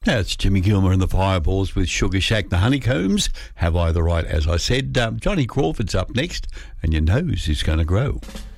That's Jimmy Gilmer and the Fireballs with Sugar Shack, the Honeycombs. Have I the right, as I said. Johnny Crawford's up next, and your nose is going to grow.